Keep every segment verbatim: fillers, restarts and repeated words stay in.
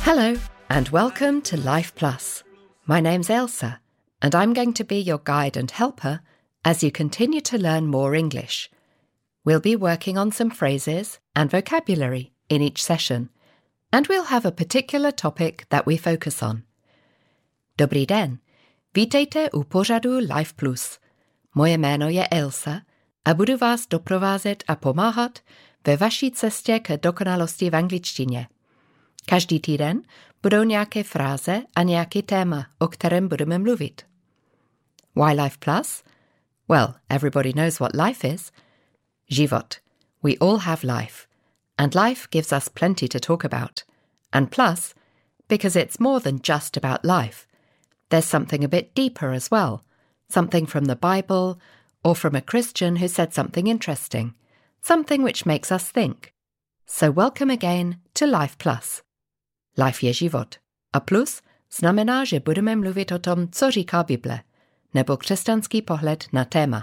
Hello, and welcome to Life Plus. My name's Ailsa, and I'm going to be your guide and helper as you continue to learn more English. We'll be working on some phrases and vocabulary in each session, and we'll have a particular topic that we focus on. Dobrý den, vítejte u pořadu Life Plus. Moje jméno je Ailsa a budu vás doprovázet a pomáhat ve vaší cestě k dokonalosti v angličtině. Každý týden budou nějaké fráze a nějaký téma, o kterém budeme mluvit. Why Life Plus? Well, everybody knows what life is. Život. We all have life. And life gives us plenty to talk about. And plus, because it's more than just about life. There's something a bit deeper as well. Something from the Bible, or from a Christian who said something interesting. Something which makes us think. So welcome again to Life Plus. Life je život. A plus znamená, že budeme mluvit o tom, co říká Bible, nebo křesťanský pohled na téma.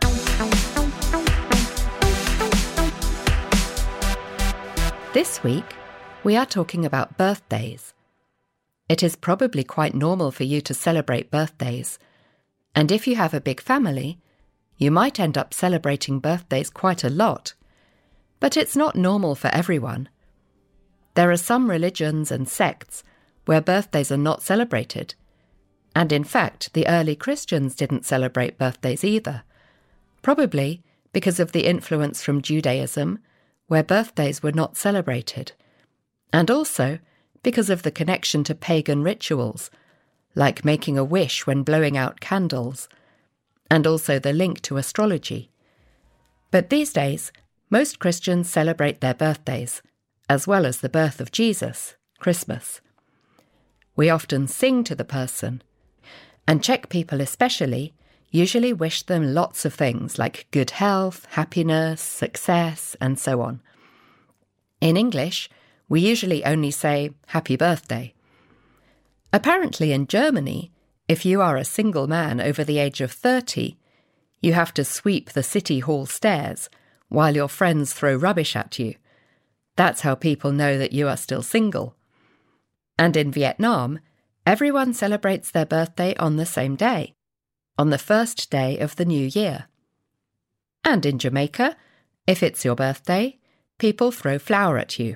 This week, we are talking about birthdays. It is probably quite normal for you to celebrate birthdays. And if you have a big family, you might end up celebrating birthdays quite a lot. But it's not normal for everyone. There are some religions and sects where birthdays are not celebrated. And in fact, the early Christians didn't celebrate birthdays either. Probably because of the influence from Judaism, where birthdays were not celebrated. And also because of the connection to pagan rituals, like making a wish when blowing out candles, and also the link to astrology. But these days, most Christians celebrate their birthdays, as well as the birth of Jesus, Christmas. We often sing to the person, and Czech people especially usually wish them lots of things like good health, happiness, success, and so on. In English, we usually only say happy birthday. Apparently in Germany, if you are a single man over the age of thirty, you have to sweep the city hall stairs while your friends throw rubbish at you. That's how people know that you are still single. And in Vietnam, everyone celebrates their birthday on the same day, on the first day of the new year. And in Jamaica, if it's your birthday, people throw flour at you.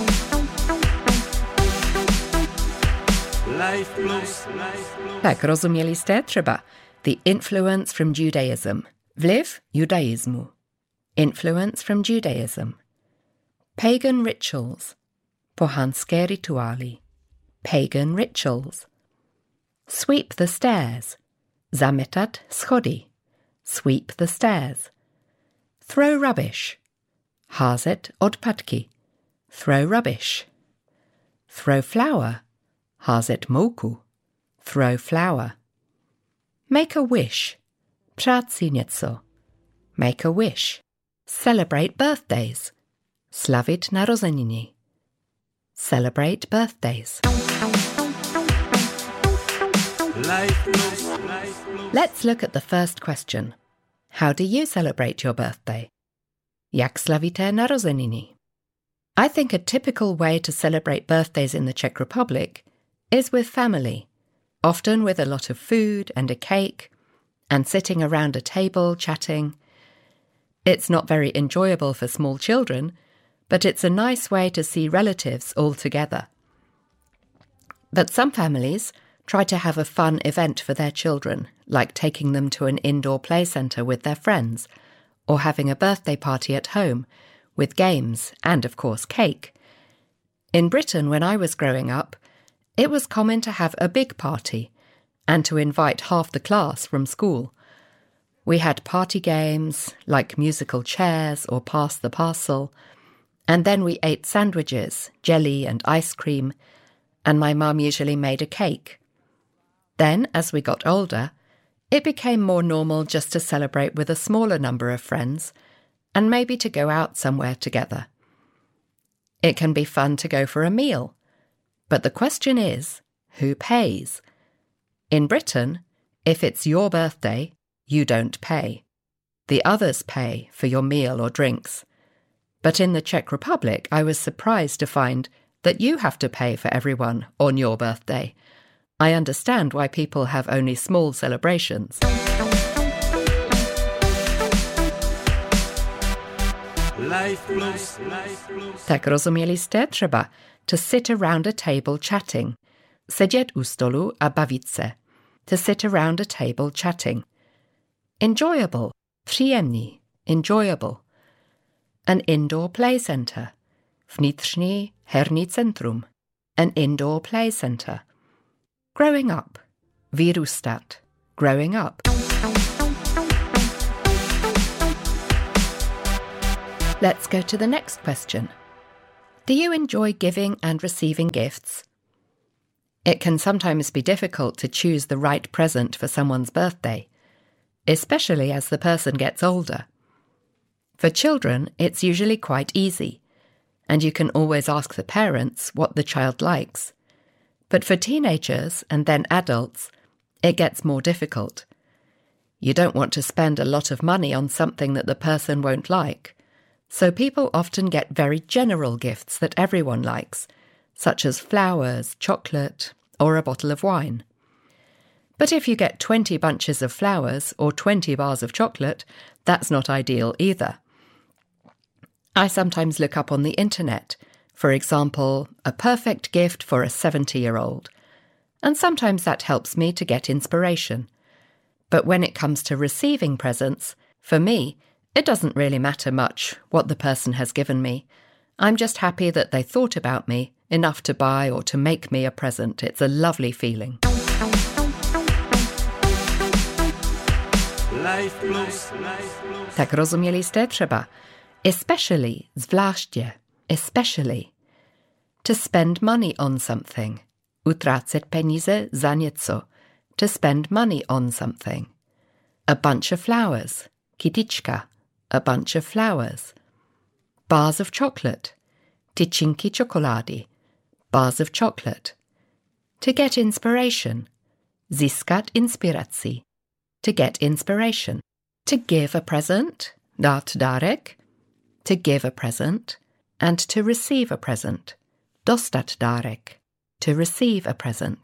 Life Plus. Tak, rozuměli jste třeba the influence from Judaism, vliv judaismu, influence from Judaism. Pagan rituals, pohanské rituály, pagan rituals. Sweep the stairs, zametat schody, sweep the stairs. Throw rubbish, házet odpadky, throw rubbish. Throw flour, házet mouku, throw flour. Make a wish, přát si něco, make a wish. Celebrate birthdays, slavit narozeniny. Celebrate birthdays. Let's look at the first question. How do you celebrate your birthday? Jak slavíte narozeniny? I think a typical way to celebrate birthdays in the Czech Republic is with family, often with a lot of food and a cake, and sitting around a table chatting. It's not very enjoyable for small children, but it's a nice way to see relatives all together. But some families try to have a fun event for their children, like taking them to an indoor play centre with their friends, or having a birthday party at home, with games and, of course, cake. In Britain, when I was growing up, it was common to have a big party, and to invite half the class from school. We had party games, like musical chairs or pass the parcel, and then we ate sandwiches, jelly and ice cream, and my mum usually made a cake. Then, as we got older, it became more normal just to celebrate with a smaller number of friends, and maybe to go out somewhere together. It can be fun to go for a meal, but the question is, who pays? In Britain, if it's your birthday, you don't pay. The others pay for your meal or drinks. But in the Czech Republic, I was surprised to find that you have to pay for everyone on your birthday. I understand why people have only small celebrations. Life plus, life plus. Tak rozumieliście? Trzeba to sit around a table chatting. Siedzieć u stolu a bawić se. To sit around a table chatting. Enjoyable. Przyjemnie. Enjoyable. An indoor play center. Vnitřní herní centrum. An indoor play center. Growing up. Vyrůstat. Growing up. Let's go to the next question. Do you enjoy giving and receiving gifts? It can sometimes be difficult to choose the right present for someone's birthday, especially as the person gets older. For children, it's usually quite easy, and you can always ask the parents what the child likes. But for teenagers and then adults, it gets more difficult. You don't want to spend a lot of money on something that the person won't like. So people often get very general gifts that everyone likes, such as flowers, chocolate, or a bottle of wine. But if you get twenty bunches of flowers or twenty bars of chocolate, that's not ideal either. I sometimes look up on the internet, for example, a perfect gift for a seventy-year-old, and sometimes that helps me to get inspiration. But when it comes to receiving presents, for me, it doesn't really matter much what the person has given me. I'm just happy that they thought about me enough to buy or to make me a present. It's a lovely feeling. Life plus, life plus. Tak rozumieliście? Trzeba. Especially, zwłaszcza, especially. To spend money on something. Utracet peníze za něco. To spend money on something. A bunch of flowers. Kytička. A bunch of flowers. Bars of chocolate. Tyčinky čokolády. Bars of chocolate. To get inspiration. Získat inspiraci. To get inspiration. To give a present. Dát dárek. To give a present. And to receive a present. Dostat dárek. To receive a present.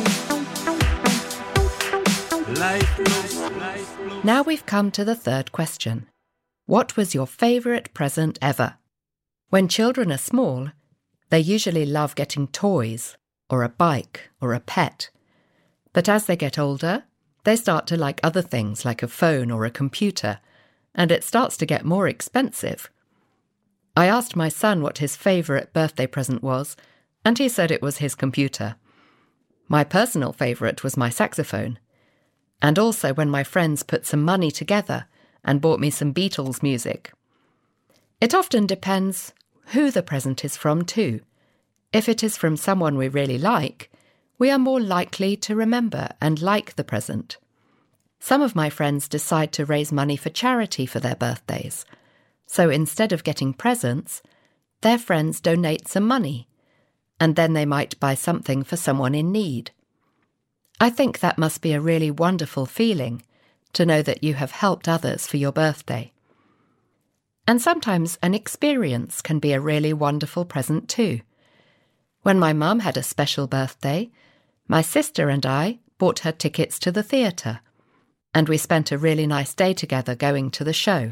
Life plus, life plus. Now we've come to the third question. What was your favourite present ever? When children are small, they usually love getting toys, or a bike, or a pet. But as they get older, they start to like other things like a phone or a computer, and it starts to get more expensive. I asked my son what his favourite birthday present was, and he said it was his computer. My personal favourite was my saxophone, and also when my friends put some money together and bought me some Beatles music. It often depends who the present is from too. If it is from someone we really like, we are more likely to remember and like the present. Some of my friends decide to raise money for charity for their birthdays. So instead of getting presents, their friends donate some money, and then they might buy something for someone in need. I think that must be a really wonderful feeling, to know that you have helped others for your birthday. And sometimes an experience can be a really wonderful present too. When my mum had a special birthday, my sister and I bought her tickets to the theatre, and we spent a really nice day together going to the show.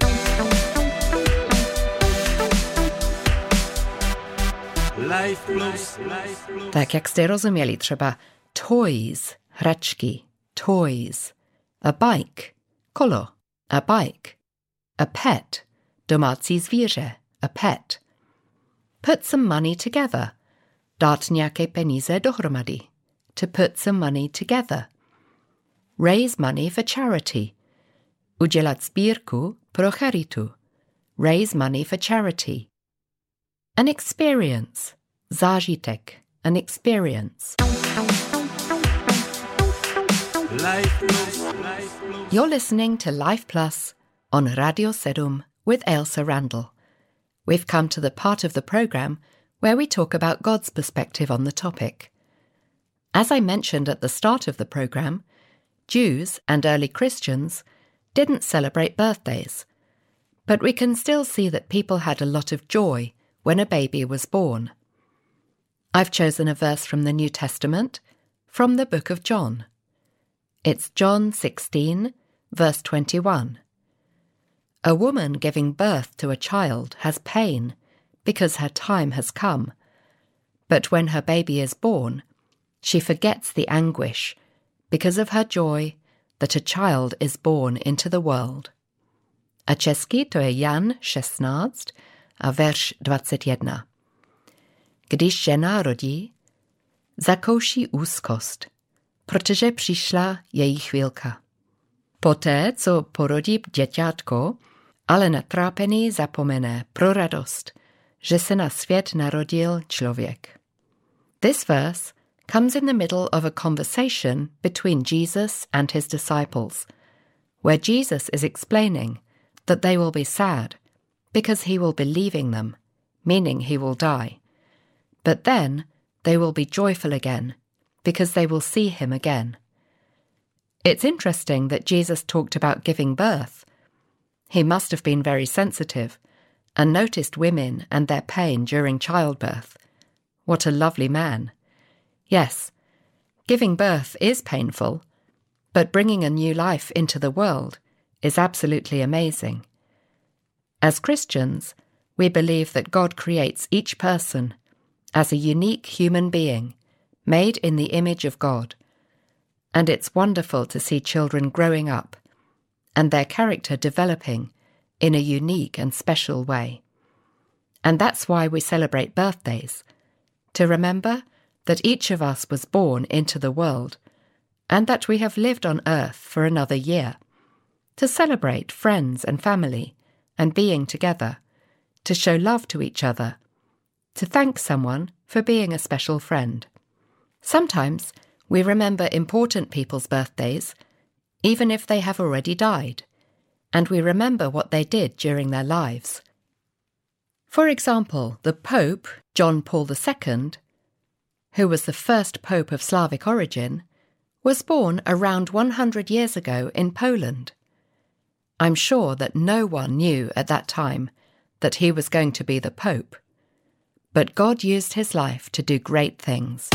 Life plus, life plus. Tak jak jste rozumieli, trzeba toys, hračky, toys. A bike, kolo, a bike. A pet, domácí zvíře, a pet. Put some money together, dát nějaké peníze dohromady. To put some money together. Raise money for charity. Udělat sbírku pro charitu. Raise money for charity. An experience. Zážitek. An experience. Life plus, life plus. You're listening to Life Plus on Radio Sedum with Ailsa Randall. We've come to the part of the programme where we talk about God's perspective on the topic. As I mentioned at the start of the programme, Jews and early Christians didn't celebrate birthdays, but we can still see that people had a lot of joy when a baby was born. I've chosen a verse from the New Testament, from the book of John. It's John sixteen, verse twenty-one. A woman giving birth to a child has pain because her time has come, but when her baby is born, she forgets the anguish because of her joy that a child is born into the world. A česky to je Jan šestnáct a verš dvacet jedna. Když žena rodí, zakouší úzkost, protože přišla její chvílka. Poté, co porodí děťátko, ale natrápený zapomene pro radost, že se na svět narodil člověk. This verse comes in the middle of a conversation between Jesus and his disciples, where Jesus is explaining that they will be sad because he will be leaving them, meaning he will die. But then they will be joyful again because they will see him again. It's interesting that Jesus talked about giving birth. He must have been very sensitive and noticed women and their pain during childbirth. What a lovely man. Yes, giving birth is painful, but bringing a new life into the world is absolutely amazing. As Christians, we believe that God creates each person as a unique human being, made in the image of God. And it's wonderful to see children growing up and their character developing in a unique and special way. And that's why we celebrate birthdays, to remember that each of us was born into the world and that we have lived on earth for another year, to celebrate friends and family and being together, to show love to each other, to thank someone for being a special friend. Sometimes we remember important people's birthdays, even if they have already died, and we remember what they did during their lives. For example, the Pope, John Paul the Second, who was the first Pope of Slavic origin, was born around one hundred years ago in Poland. I'm sure that no one knew at that time that he was going to be the Pope, but God used his life to do great things.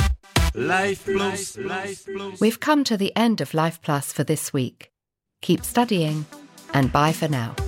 Life Plus, Life Plus. We've come to the end of Life Plus for this week. Keep studying, and bye for now.